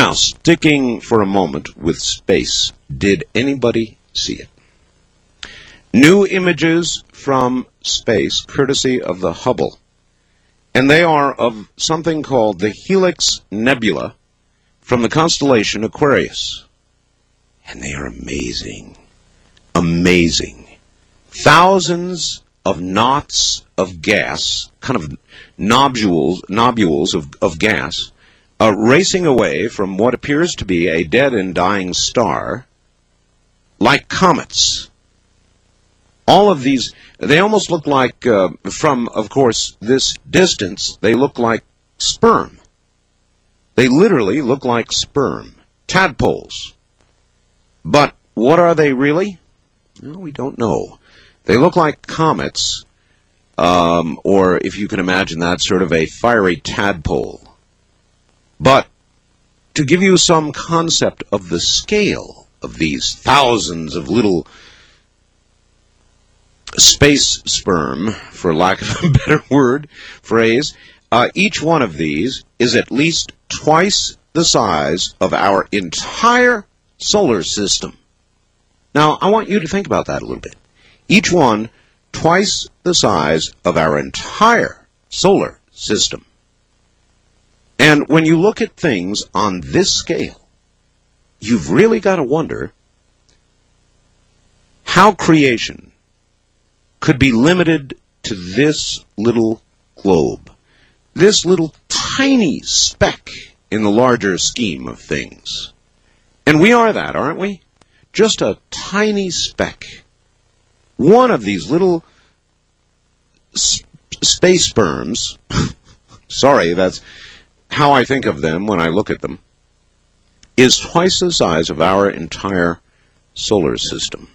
Now, sticking for a moment with space, did anybody see it? New images from space, courtesy of the Hubble. And they are of something called the Helix Nebula from the constellation Aquarius. And they are amazing. Amazing. Thousands of knots of gas, kind of nobules of gas, racing away from what appears to be a dead and dying star, like comets. All of these, they almost look like, from, of course, this distance, they look like sperm. They literally look like sperm. Tadpoles. But what are they really? Well, we don't know. They look like comets, or if you can imagine that, sort of a fiery tadpole. But to give you some concept of the scale of these thousands of little space sperm, for lack of a better phrase, each one of these is at least twice the size of our entire solar system. Now, I want you to think about that a little bit. Each one twice the size of our entire solar system. And when you look at things on this scale, you've really got to wonder how creation could be limited to this little globe, this little tiny speck in the larger scheme of things. And we are that, aren't we? Just a tiny speck. One of these little space sperms, sorry, that's how I think of them when I look at them, is twice the size of our entire solar system.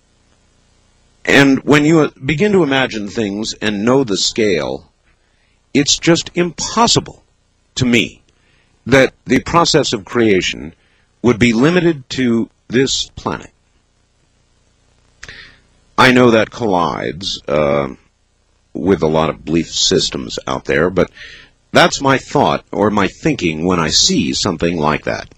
And when you begin to imagine things and know the scale, it's just impossible to me that the process of creation would be limited to this planet. I know that collides with a lot of belief systems out there, but that's my thought or my thinking when I see something like that.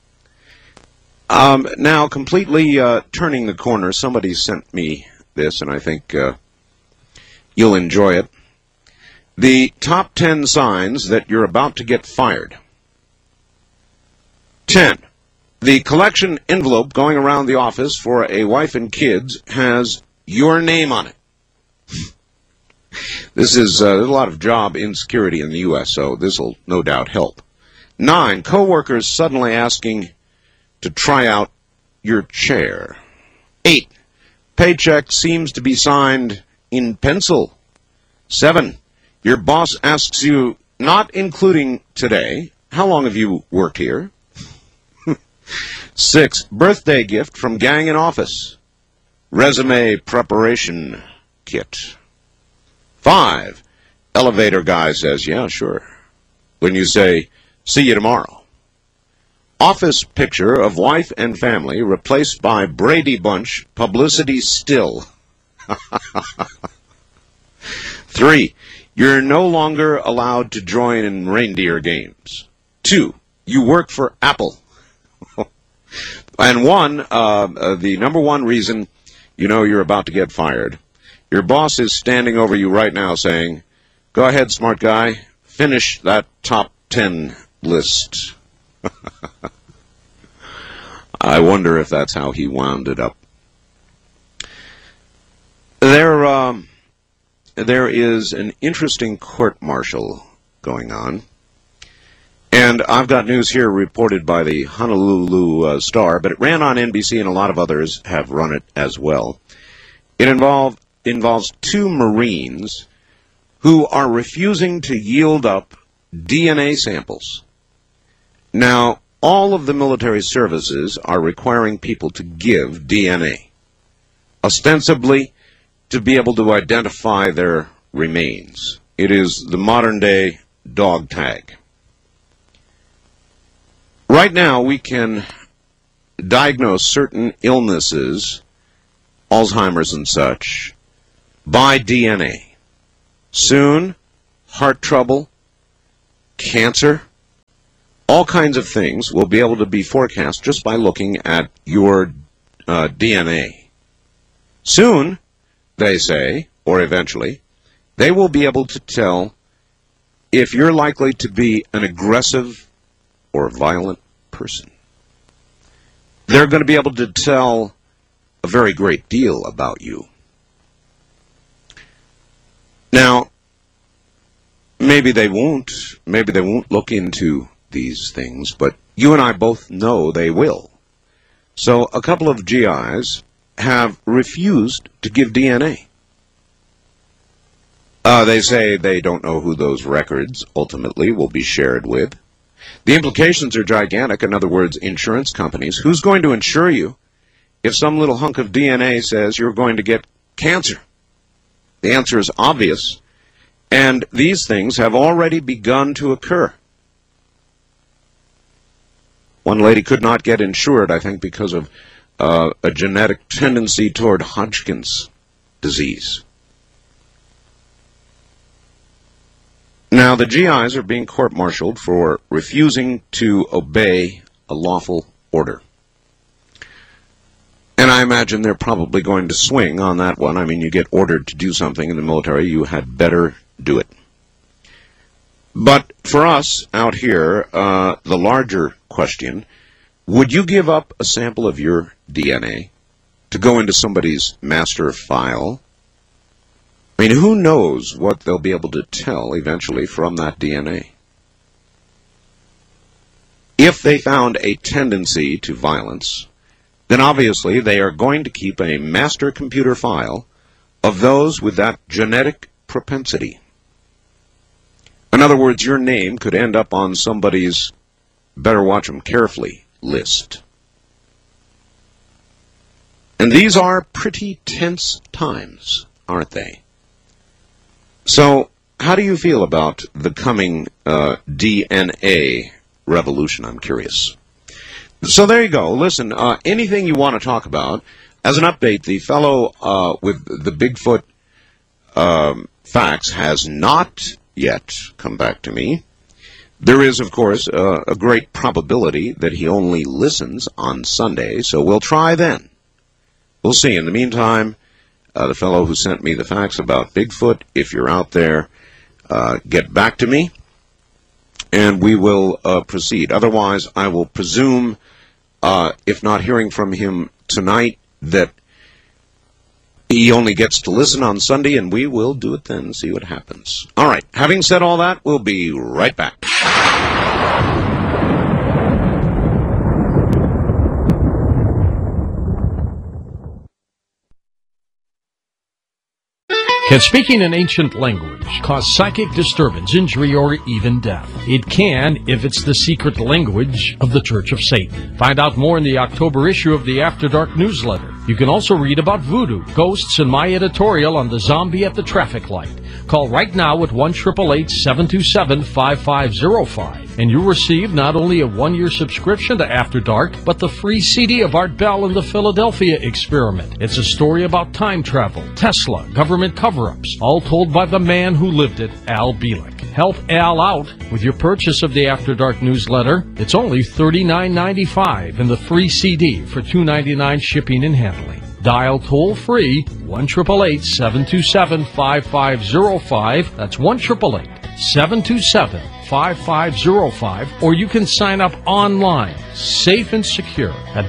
Now, completely turning the corner, somebody sent me this, and I think you'll enjoy it. The top 10 signs that you're about to get fired. 10. The collection envelope going around the office for a wife and kids has your name on it. This is there's a lot of job insecurity in the U.S., so this will no doubt help. 9. Coworkers suddenly asking to try out your chair. 8. Paycheck seems to be signed in pencil. 7. Your boss asks you, not including today, how long have you worked here? 6. Birthday gift from gang in office. Resume preparation kit. 5. Elevator guy says, yeah, sure. When you say, see you tomorrow. Office picture of wife and family replaced by Brady Bunch publicity still. 3. You're no longer allowed to join in reindeer games. 2. You work for Apple. And 1, the number 1 reason you know you're about to get fired. Your boss is standing over you right now saying, go ahead, smart guy, finish that top 10 list. I wonder if that's how he wound it up. There is an interesting court-martial going on. And I've got news here reported by the Honolulu Star, but it ran on NBC and a lot of others have run it as well. It involves 2 Marines who are refusing to yield up DNA samples. Now, all of the military services are requiring people to give DNA, ostensibly to be able to identify their remains. It is the modern-day dog tag. Right now, we can diagnose certain illnesses, Alzheimer's and such, by DNA. Soon, heart trouble, cancer, All kinds of things will be able to be forecast just by looking at your DNA. Soon, they say, or eventually, they will be able to tell if you're likely to be an aggressive or violent person. They're going to be able to tell a very great deal about you. Now, maybe they won't look into these things, but you and I both know they will. So a couple of GIs have refused to give DNA. They say they don't know who those records ultimately will be shared with. The implications are gigantic. In other words, insurance companies. Who's going to insure you if some little hunk of DNA says you're going to get cancer? The answer is obvious. And these things have already begun to occur. One lady could not get insured, I think, because of a genetic tendency toward Hodgkin's disease. Now, the GIs are being court-martialed for refusing to obey a lawful order. And I imagine they're probably going to swing on that one. I mean, you get ordered to do something in the military, you had better do it. But for us out here, the larger question, would you give up a sample of your DNA to go into somebody's master file? I mean, who knows what they'll be able to tell eventually from that DNA? If they found a tendency to violence, then obviously they are going to keep a master computer file of those with that genetic propensity. In other words, your name could end up on somebody's better watch them carefully list. And these are pretty tense times, aren't they? So, how do you feel about the coming DNA revolution? I'm curious. So there you go. Listen, anything you want to talk about, as an update, the fellow with the Bigfoot facts has not yet come back to me. There is, of course, a great probability that he only listens on Sunday, so we'll try then. We'll see. In the meantime, the fellow who sent me the facts about Bigfoot, if you're out there, get back to me, and we will proceed. Otherwise, I will presume, if not hearing from him tonight, that he only gets to listen on Sunday, and we will do it then and see what happens. All right. Having said all that, we'll be right back. Can speaking an ancient language cause psychic disturbance, injury, or even death? It can if it's the secret language of the Church of Satan. Find out more in the October issue of the After Dark newsletter. You can also read about voodoo, ghosts, and my editorial on the zombie at the traffic light. Call right now at 1-888-727-5505, and you'll receive not only a one-year subscription to After Dark, but the free CD of Art Bell and the Philadelphia Experiment. It's a story about time travel, Tesla, government cover-ups, all told by the man who lived it, Al Bielek. Help Al out with your purchase of the After Dark newsletter. It's only $39.95 and the free CD for $2.99 shipping and handling. Dial toll-free 1-888-727-5505. That's 1-888-727-5505. Or you can sign up online, safe and secure, at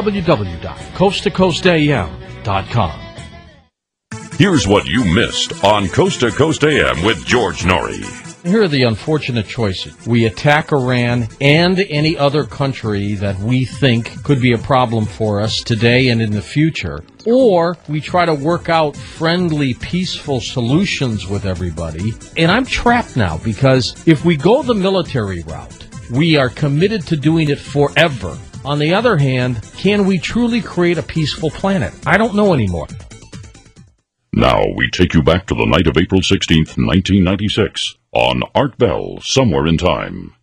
www.coasttocoastam.com. Here's what you missed on Coast to Coast AM with George Norrie. Here are the unfortunate choices. We attack Iran and any other country that we think could be a problem for us today and in the future. Or we try to work out friendly, peaceful solutions with everybody. And I'm trapped now because if we go the military route, we are committed to doing it forever. On the other hand, can we truly create a peaceful planet? I don't know anymore. Now we take you back to the night of April 16th, 1996, on Art Bell, Somewhere in Time.